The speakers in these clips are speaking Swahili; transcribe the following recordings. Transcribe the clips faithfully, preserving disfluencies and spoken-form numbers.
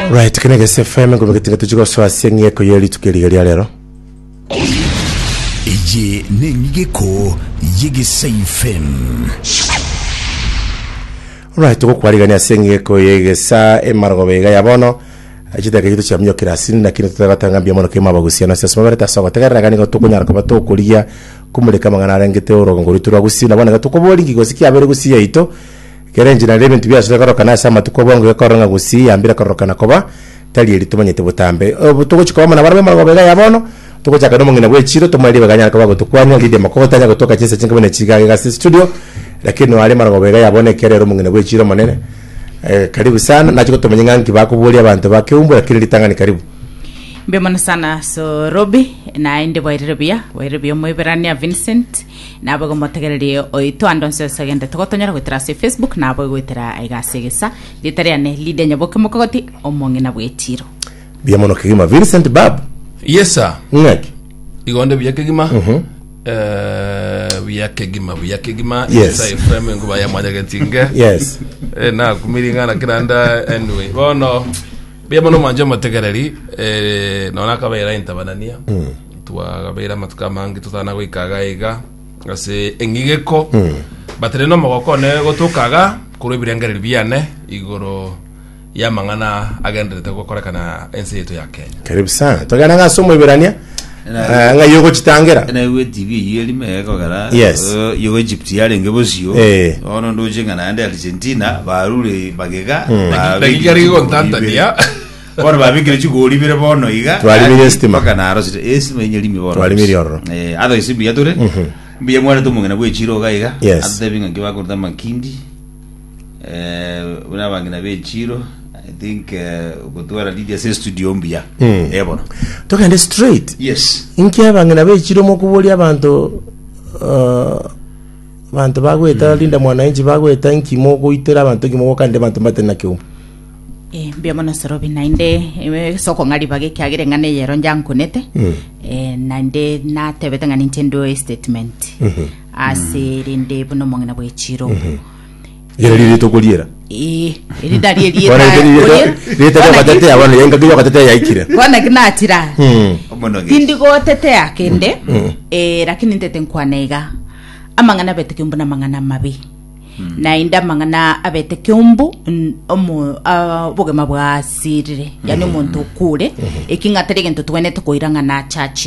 Right, kene S F M ngomeketiga tujugo swasi ngeko yeli tukeliga lero. Ije nengeko yegesa F M. Right, tuko kwaligania sengeko yegesa emargo bega yabono. Ajita ke kitu chamyo kirasini na kino tutagatanga mbia mono kema bagusiana sasa mabere tasoga tegarraga ni gotukunyara kuba tokulia kumuleka mangana rengete urongori turagusina bana gatukobolingi gosikia abere gusiya ito kerenji na eleven tibya shaka kana sama tukobongo yakoronga gusiya ambira korokana koba tali eli tumanyete butambe obutuko chikoma na barbe margo bega yabono tuko chaka no mungina gwechiro tumali baganya kuba gotukwanya lide makota nya gotoka chese chinga bene chigaga gas studio lakini wale margo bega yabone kerero mungina gwechiro manene. Eh, karibu sana nachiko tumenyenga nkibakubulia abantu bakeumbu lakini litangani karibu mbemana sana so Robi na inde Wairibia Wairibia moiberania Vincent na bago motegereri oito andonse sagenda tokotonyara gwitira se Facebook na bago gwitira aigasegesa litariane lide nyaboke mokogoti omonge na bwetiro bia mono kigima Vincent Bab. Yes sir. Ngaki igonde bia kigima mhm eh bia kigima bia kigima yes F M nguba ya mwanya getinge yes eh na kumiringa na kiranda anyway bono bia mono manje mategereri eh nona kabera intabanania mm. tuwa kabera matuka mangi tutana gwikaga iga ase engigeko mm. batere no mogoko ne gotukaga kuri birengereri biane igoro ya mangana agendete gukorekana ense yetu ya Kenya. Karibu sana togana nga somo ibirania nga yogo chitangera na we T V yeli meko gara yes yogo Egypt yali ngebosio eh ono ndojenga na ande Argentina barule bagega bagigari go Tanzania bora babigire chigoli bire bono iga twali miri estima kana arose estima yenyeli mi bono twali miri oro eh ado isibi yature biye mwana to mungena bwe chiro ga iga ade binga kiba ko ta makindi eh una bangina be chiro I think gutwara uh, Lydia se studio mbia mm. ebono tokende straight yes inkia bangina be chiro mokubuli abantu uh bantu bagweta mm. linda mwananchi bagweta nkimo kuitera abantu kimo kande bantu matena kyo eh bia mono Robi nainde soko ngali bage kyagire ngane yero njankunete mm. eh nainde na tebeta ngani Nintendo statement mm -hmm. asirinde buno mongena bwechiro mm -hmm. yera lili tokuliera eh ili dari eli lita lita katete abana yenga kiyo katete yaikire kwana kinatira mm kindi go tete yakende eh lakini ntete nkwanega amangana bete kyumbu na mangana mabi na inda mangana abete kyumbu omo bogema bwa sirire yani umuntu kure ekingaterege ntotwene tukoiranga na chachi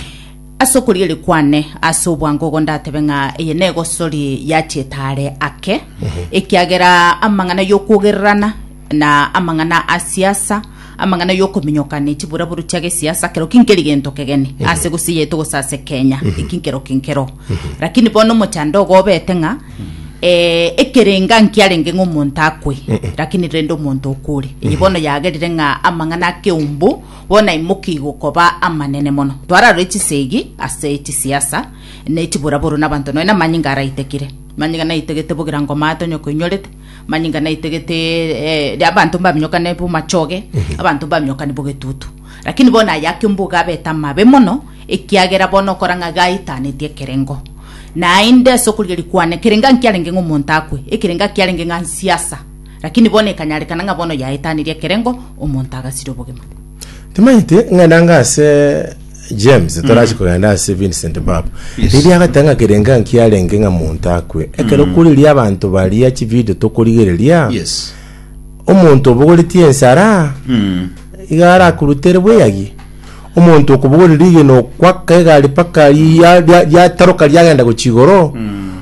asokuri ile kwane asobwango gonda tebenga yenego sori yachetare ake mm -hmm. ekiagera amangana yokugerana na amangana asiasa amangana yokuminyokane tibura buru cyage siasa kero kinkeri gento kegene mm -hmm. ase gusiye to gusase Kenya mm -hmm. ikinkero kinkero mm -hmm. lakini bono muchando gobetenga mm -hmm. eh ekerenga nkiarenge ngomuntu akwe mm -hmm. lakini rendo muntu okuri mm -hmm. ibono yagerire nga amangana keumbu bona imuki gukoba amanene mono twara rechi segi ase eti siasa ne tibura buru nabantu no na manyinga raitekire manyinga na itegete bugira ngoma atonyo kunyorete manyinga na itegete eh abantu mbamyoka ne bu machoge mm -hmm. abantu mbamyoka ne bugetutu lakini bona yake mbuga beta mabe mono ekiagera bono koranga gaita ne tiekerengo na inde sokuliri kwane kirenga nkiarenge ngomuntu akwe ekirenga kiarenge nga siasa lakini bone kanyare kananga bono yaitanirie kerengo omuntu agasiro bugema tumayite ngananga se James torachi ko nganda se Vincent Bab lili agatanga kirenga nkiarenge nga muntu akwe ekero kuri li abantu bali ya chi video to kurigereria yes omuntu obugolitie ensara mm igara kurutere bweyagi umuntu okubugolirige no kwakega ali pakali ya ya taroka lyagenda kuchigoro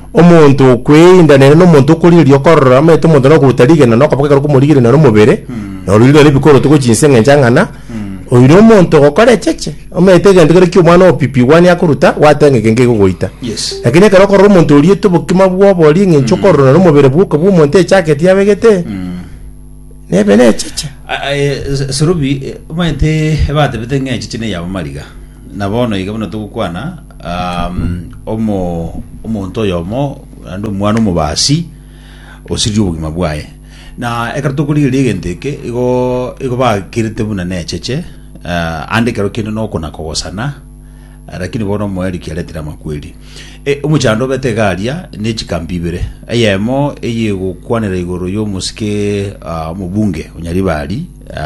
umuntu kweinda nene no muntu okuliri okorora ameto muntu no kutarige no kapaka kumurigire no mubere no riro libikoro tuko chinsenga njangana oyiro muntu okore cheche amete gendere kyo mwana opipi wani akuruta watenge genge gogoita yes lakini karo korora muntu uri tubukima bwo boli nginchokorora no mubere bwuko bwo muntu echake yabegete nebe ne cheche Robi umayete bate betenge chichine ya maliga nabono igabono tukwana um omo omuntu yomo ando mwana mubasi osiri ubugima bwaye na ekarto kuri ligenteke igo igo ba kirite buna ne cheche uh, ande kero kino no kona kogosana lakini bono moeri kialetira makweli umuchando bete galia ne chikambibire ayemo eye gukwanira igoro yo musike mubunge unyaribali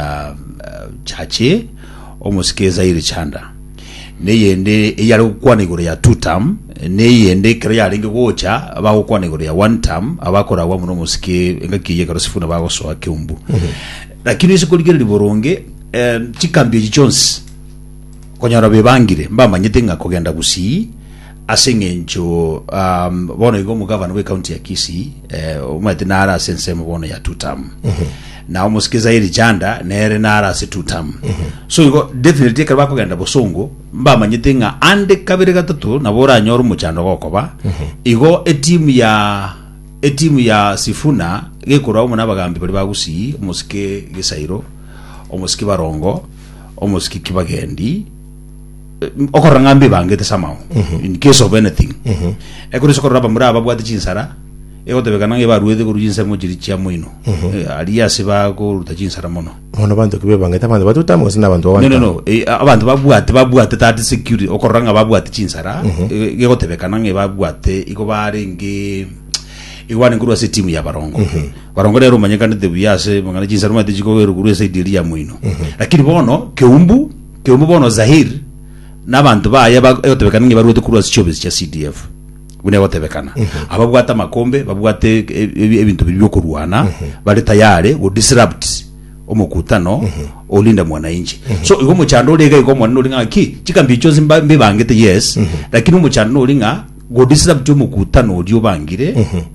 chache omusike Zaire Chanda ne yende eyali gukwana igoro ya two term ne yende kare yali ngocha aba gukwana igoro ya one term abakora wa muno musike ngakiye karosifuna bagoso akeumbu lakini sikuligere liboronge chikambye Jones konyara bebangire mbamanyete nga kogenda gusi asengencho um bona igo mu governor we county ya Kisii eh umate nara sense mu bona ya two term na umusikiza iri janda nere nara se two term so igo definitely kaba kogenda bosongo mbamanyete nga ande kabire gatatu na bora nyoru mu chando gokoba igo etimu ya etimu ya Sifuna gekora mu nabagambi bali bagusi umusike Gisairo umusike Barongo umusike Kibagendi okorangambe bangete samao mm -hmm. in case of anything mm -hmm. ekuri sokora bamura babwate chinsara ego tebekana nge baruede ku rujinsa mo jiri chia mwino mm -hmm. e, aliya siba ko ruta chinsara mono ono bantu kibe bangete bantu batutamo sina bantu wanta no no no e, abantu babwate babwate tati security okoranga babwate chinsara mm -hmm. ego tebekana nge babwate iko barenge iwane nguru ase timu ya Barongo mm -hmm. Barongo rero manyekana de buyase mangana chinsara mate jiko wero guru ase diria mwino mm -hmm. lakini bono keumbu keumbu bono Zahir n'abantu baya batebekana nge baruete kurwa sichobezi cha C D F bune batebekana mm -hmm. ababwata makombe babwate ebintu bibyo kurwana mm -hmm. bali tayare go disrupt omukutano mm -hmm. olinda mwananchi mm -hmm. so igo muchando lega igo mwana olinga ki chikambi chozi mbe bangete yes mm -hmm. lakini muchando olinga go disrupt omukutano odio bangire mm -hmm.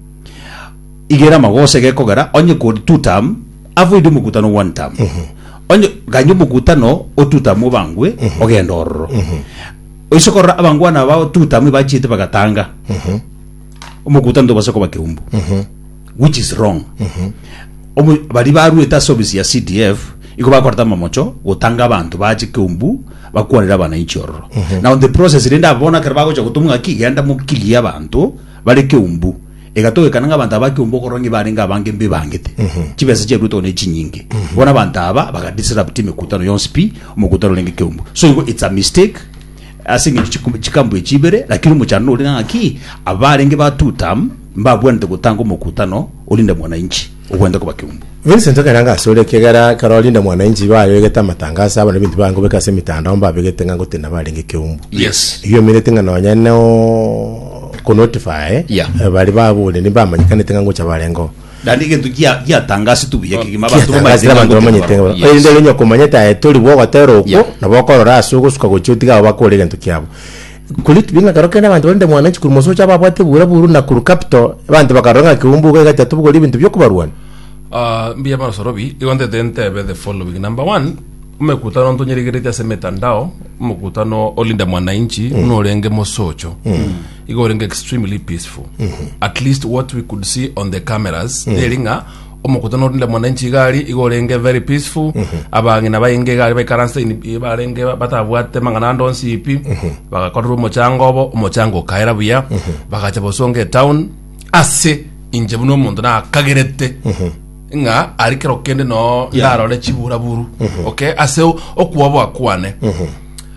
igera magose gekogara onye go two term avoid omukutano one term mm -hmm. onye ganyo mukutano otuta mubangwe mm -hmm. ogenda ororo mm -hmm. isokora abangwana bawo tuta mubachite bagatanga mm -hmm. omukutano basoko bakeumbu mm -hmm. which is wrong mm -hmm. omu bali baru eta service ya C D F iko bakorta mamocho gutanga abantu baje keumbu bakwanira bana ichororo mm -hmm. now the process renda bona karbago cha gutumwa ki genda mukilia abantu bali keumbu egatowe kananga abantu abakeumbu korongi barenga bange mbe bangete mm -hmm. chibese cheruto ne chinyinge mm -hmm. bona abantu aba baka disrupt imekutano yonspi umukutano lenge keumbu so it's a mistake asingi chikambu echibere lakini muchano olinga ki abarenge ba two term mbabwende gutanga umukutano olinda mwananchi ukwenda kuba keumbu Vincent kananga sole kegara karolinda mwananchi bayo yegeta matangasa abana bintu bango bekase mitanda omba begetenga ngotenna balenge keumbu yes iyo minetenga nonyano ko notify yeah. uh, bali babone ni bamanyikane tenga ngo chabalengo dandige tukia ya tangasi tubiye kigima abantu bamanyitenga ende lenyo komanyeta etoli bwo gatero ko nabokorora asuko suka gochutiga bakorega ntukyabo kulit binga karokena abantu bende mwananchi kurumoso chaba bwate bura buru na kuru capital abantu bakaronga kiumbu ko gatatu bwo libintu byo kubarwana ah uh, mbiya masorobi igonde dente be the following number one umekutano ntonyerigirite ase mitandao umekutano olinda mwananchi mm. unorenge mosocho mm. igorenge extremely peaceful mm -hmm. at least what we could see on the cameras mm. elinga umekutano olinda mwananchi gari igorenge very peaceful mm -hmm. abangi nabayenge gari baikaranse ni barenge batabwate mangana ndonsi ipi mm -hmm. bagakorera umochango bo umochango kaira buya mm -hmm. bagacha bosonge town ase inje buno muntu na kagerete mm -hmm. nga arikero kende no yeah. Ndaro chibura buru mm -hmm. okay ase okuwabo akwane mm -hmm.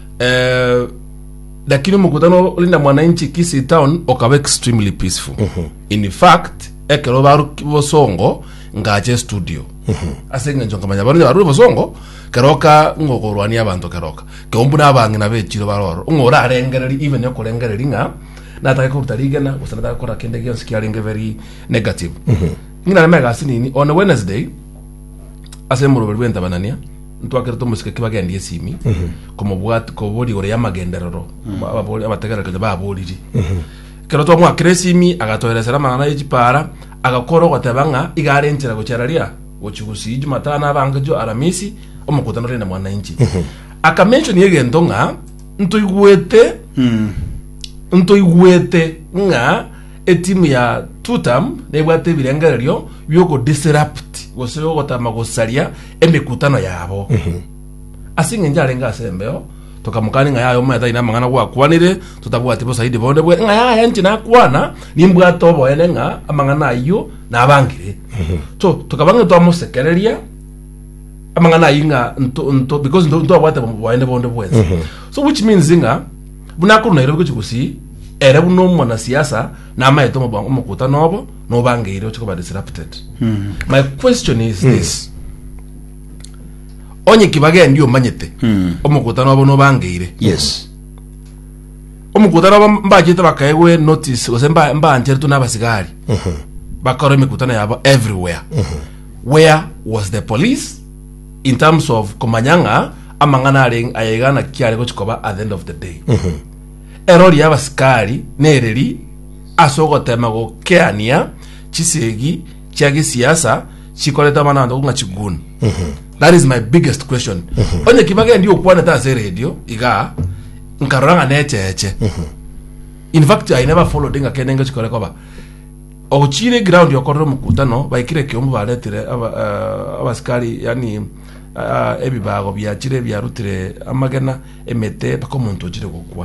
eh lakini mukutano linda mwananchi Kisii town okabe extremely peaceful mm -hmm. in fact ekero baru bosongo ngaje studio mm -hmm. ase ngenjo ngamanya baru baru bosongo keroka ngokorwani abantu keroka keombu nabangi nabechiro baroro ngora arengereri even yokorengereri nga nataka kutarigena usana kora kende gyo skiaringe very negative mm -hmm. ngina mega sinini on Wednesday asemuro belwenta banania ntwakere to musike kibagende yesimi mm -hmm. komo bwat ko bodi gore yamagenderero ababoli abategera kaje baboliri mm -hmm. kero to mwa kresimi agatoera sera mangana yipara agakoro gotabanga igarenchera gochararia gochigusi jumatana abangajo aramisi omukutano rena mwananchi mm -hmm. aka mention yegendo nga ntoigwete mm ntoigwete nga etimu ya tutam nebwate birengererio byoko disrupt goseyo gotama gosaria emekutano yabo mm -hmm. asinge njarenga asembeo tokamukani nga yayo mata ina mangana kwa kwanire tutabwate bo saidi bonde bwe nga yaya nti na kwana nimbwa tobo elenga amangana ayo na abangire mm -hmm. to tukabanga to amusekereria amangana inga nto nto because nto nto abwate bo bonde bonde bwe mm -hmm. so which means nga bunakuru na iroko chikusi era uno mwana siasa na maito mo mukuta nobo no bangeire ochiko ba disrupted. Mm. My question is mm. this. Onye kibage ndio manyete. Mm. Omukuta nobo no bangeire. Yes. Omukuta nobo mbajite bakayewe notice osemba mba anjeru n'abasigari. Mhm. Bakoro mikutana yabo everywhere. Mm-hmm. Where was the police in terms of komanyanga amangana ring ayegana kiare ko chikoba at the end of the day. Mm-hmm. Erori yaba skari nereri asogotema go keania chisegi chiagi siasa chikoleta manando kunga chigun. Mm-hmm. That is my biggest question. Mm-hmm. Onye kibage ndio kwana ta se radio iga nkaranga necheche. Mm-hmm. In fact I never followed inga kenenga chikole koba ochire ground yokorro mukutano baikire kyombo baletire aba uh, abaskari yani uh, ebibago byachire byarutire amagena emete bakomuntu ochire gukwa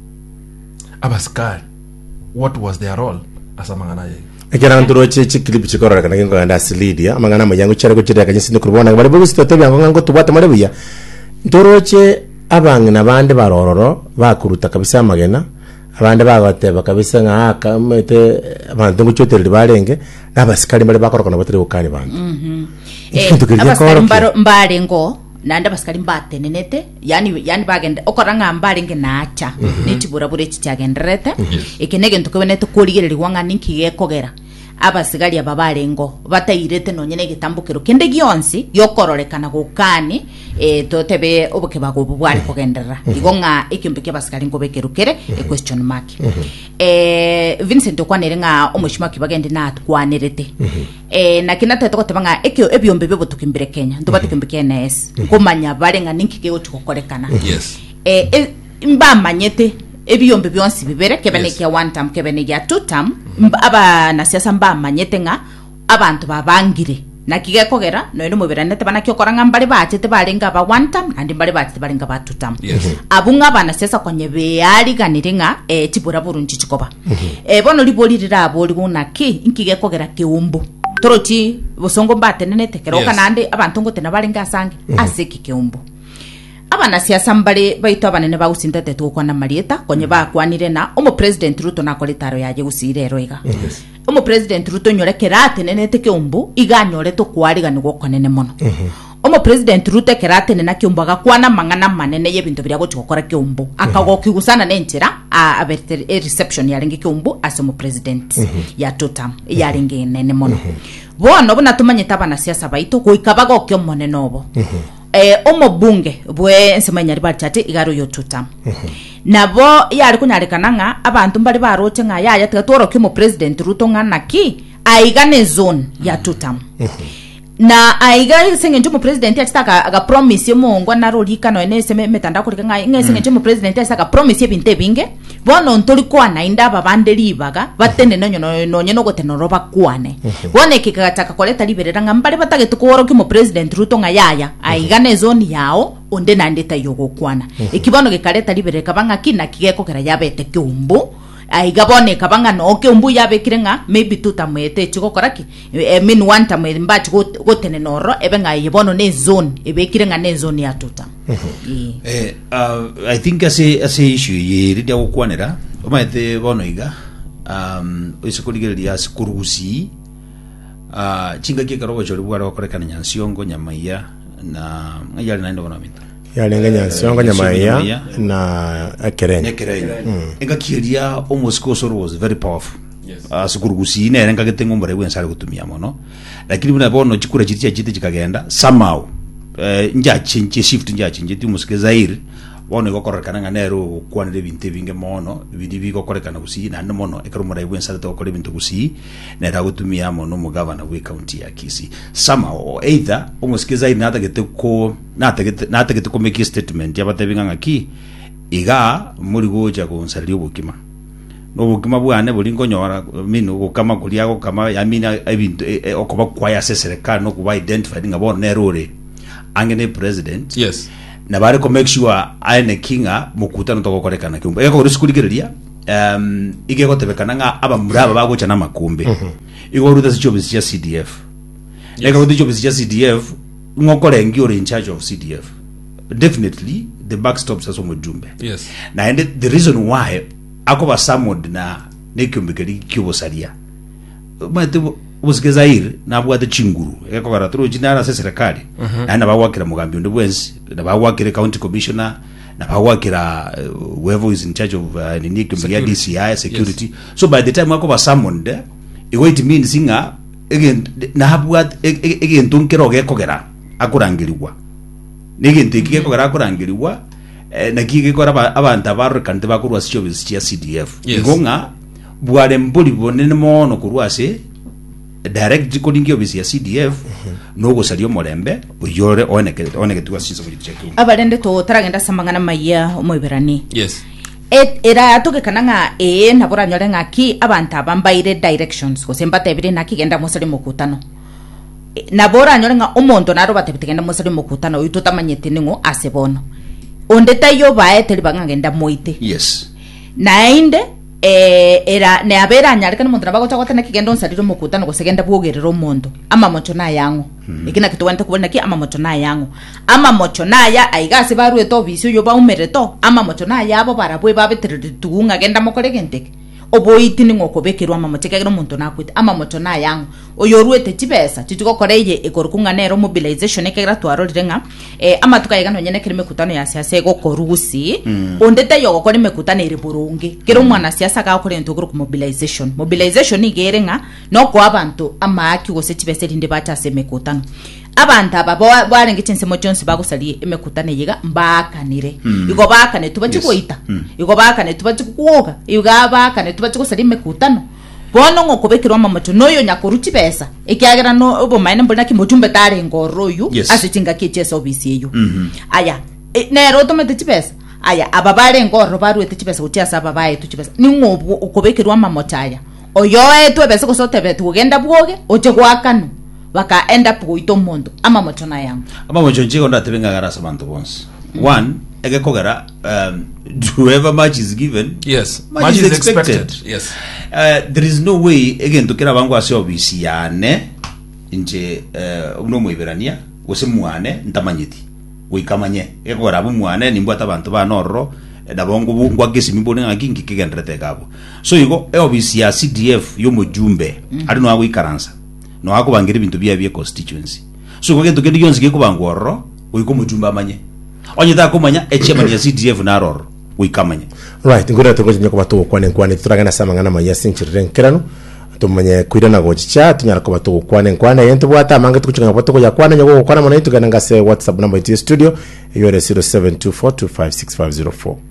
abaskari what was their role asamangana ye ekera nduro che clip chikorora kana kingo anda silidia amangana mayango chare ko chire kanyisi ndikubona bari bugusi totebya ngo tubata marebuya nduro che abangina bande barororo bakuruta kabisa amagena abandi bagateba kabisa ngaka mete abantu nguchoterere barenge nabasikali bari bakorokana batari ukani bantu mhm eh abasikali mbaro mbarengo nanda basikali mbatenenete yani yani bagende okoranga mbarenge nacha nitibura bure chichagenderete ikenege ntukubonete kurigereri wanga ninkige kogera abasigari ababarengo batayirete nonyene gitambukiro kende gionsi yokororekana gukani e totebe obuke bagobu bwari kugendera igonga ikimbike basigari ngo bekerukere e question mark eh Vincent okwanere nga omushima kibagende na twanerete eh nakinata tokotebanga ekyo ebyombe bebo tukimbire Kenya ndobatikimbike N S komanya barenga ninkige otukokorekana yes eh mba manyete ebiyombe byonsi bibere kebeneke yes. one term kebeneke two term aba na siasa mba manyete nga abantu babangire nakige kogera no ino mubiranete banakyo koranga mbali bachete barenga ba one term andi mbali bachete barenga ba two term yes. abunga bana siasa konye beyali ganirenga e tibura burunji chikoba e bono libolirira aboli bunaki inkige kogera keumbu toroti bosongo mbatenenete keroka yes. nande abantu ngo tena barenga sange aseki keumbu abana siasa mbali baito abanene ba usintete tukwana marieta konye ba kwanire na omo president Ruto na koletaro yaje usire roiga yes. omo president Ruto nyore kerate nenete keumbu iganyore to kwariga ni gokonene mono mm-hmm. omo president Ruto kerate nena keumbu agakwana mangana manene yebintu bya gukora keumbu akagokigusana nenchira a reception yarenga keumbu asomo president mm-hmm. ya totam yarenga nene mono mm-hmm. bono bona tumanyita abana siasa baito kuikabago kyo monene obo mm-hmm. eh omo bunge bwe nsemanya riba chate igaro yo tutam mm-hmm. nabo yari kunyarekana nga abantu mbali baroche nga yaya tworo kimo president Ruto ngana ki aigane zone ya tutam mm-hmm. na aiga senge ntumo president yataka aga promise mongo na rolika no ene seme metanda kulika nga inga senge ntumo president yataka promise ebinte binge bono ntoli kwa na inda babande libaga batene no nyono no nyono goteno roba kwane bone kikataka koleta liberera nga mbale batage tukoro kimo president Ruto nga yaya aigane zone yao onde na ndeta yogo kwana ikibono gikaleta libereka banga kina kigeko kera yabete kyumbu aigabone kabanga no ke umbu yabe kirenga maybe tutamwete chikokoraki I mean one time mbachi gotene noro ebenga yibono ne zone ebe kirenga ne zone ya tuta eh uh, I think ase ase issue yiri dia gukwanera omaete bono iga um isikuligeria sikurusi ah uh, chinga kikarogo chori bwara bakorekana nyansiongo nyamaiya na ngayali naendo bono minta yalenganya sionga nyamaiya na akerenya akerenya enga kiria almost Kosoro was very powerful yes. uh, sikurusi ne renga getengo mbere wensale kutumia mono lakini buna bono chikura chiti chiti chikagenda somehow uh, nja chinche shift nja chinche ti musike Zaire bono gokorekana nganero kwanire binte binge mono bidi bigokorekana gusi na ndo mono ekero mura wensale to kore bintu gusi na ra gutumia mono mu governor we county ya Kisii somehow either musike Zaire nata gete ko nata gete nata gete ko make statement yabatebinga ngaki iga muri goja gonsalio bukima no bukima bwane bulingo nyora mino gukama kulia gukama yamina ebintu okoba kwaya sesereka no kuba identified ngabo nerore angene president yes na bare ko make sure aine kinga mukutano to korekana kumbe eko risikuligeria um ige gotebekana nga aba muraba bagocha na makumbe igo ruta sichobe sia C D F eko ruta sichobe sia C D F ngokore ngi ore in charge of C D F definitely the backstops as omujumbe yes na and the reason why ako ba summoned na nekyumbikeri kyubusaria mate busigezaire na bwate chinguru eko baraturo jinara se serikali na na bawakira mugambi ndo bwenzi na bawakira county commissioner na bawakira uh, whoever is in charge of uh, nekyumbikeri D C I security yes. So by the time ako ba summoned it means inga again na habwat again tunkero gekogera akurangiriwa niginte ikigekogera akurangiriwa na kigekora abantu abarekante bakurwa sicho bizia C D F ngonga bwale mbuli bonene mono kurwase direct jikolingi obizia C D F no gosario morembe uyore oneke oneke tuwa sizo kujicheku abalende to taragenda samangana maya omoiberani yes et era atugekana nga e nabora nyore ngaki abantu abambaire directions ko semba tebire nakigenda musali mukutano nabora nyore nga omonto naro batebigenda musali mukutano uyu tamanyete ningo asebono onde tayo bae teli bangagenda moite yes nainde eh era ne abera nyarika n'umuntu nabago cyangwa nakigenda onsariro mukutano ko segenda bwogerero mondo ama mocho na yango hmm. ikina kitwanta kubona ki ama mocho na yango ama mocho na ya aigase barwe to bisyo yo ba umereto ama mocho na yabo barabwe babetirituunga genda mokoregente oboiti ni ngoko bekerwa ama mocheka gero muntu nakwita ama mocho na yango oyorwete chibesa chitiko koreye ikorukunga nero mobilization ekera twarorire nga eh ama tukayega no nyene kirime kutano ya siasa ego korusi mm. ondete yogo kore mekutano iri burungi kero mwana siasa ka kore ntuguru ku mobilization mobilization igere nga no ko abantu ama aki go se chibesa rinde bacha se mekutano abantu aba barengitse mo Jones bagusaliye emekutane yiga mbakanire mm. igo bakane tubachikoita yes. mm. igo bakane tubachikuoga igo bakane tubachikosaliye emekutano bono ngo kubekirwa mamacho noyo nyakoruchi pesa ikiagera no obo maine mbona ki mujumbe tare ngoroyu yes. asitinga kiche sobisi eyo mm -hmm. aya e, nero tomete chipesa aya ababare ngoro baru ete chipesa utia saba bae tu chipesa ni ngo ukubekirwa mamacho aya oyo etu ebese ko sote betu ugenda bwoge oje kwakano baka end up goito mondo ama mocho na yangu ama mocho njigo ndatebenga garasa bantu bonse mm. one ege kogera um whoever much is given yes much, much is, is expected. expected yes uh, there is no way again to kera bangu ase obisi yane nje uh, uno muiberania gose muane ntamanyiti wikamanye ege kogera abu muane nimbo atabantu ba norro da bongo bungwa gesi mimbone ngakingi kigendrete gabo so igo e obisi ya C D F yo mujumbe mm. ari no ago ikaransa no ako bangire bintu bya bya constituency so ko gento kendi yonzi ke kubangorro uyiko mujumba amanye onye ta kumanya echema ya C D F na roro uyikamanye right ngura to gojinya ko batu kwane kwane turagana samangana manya sinchirren kerano tumanye kwirana gochicha tunyara ko batu kwane kwane yento bwata manga tukuchanga batu ya kwane nyago kwana mona itugana ngase WhatsApp number iti studio yore zero seven two four two five six five zero four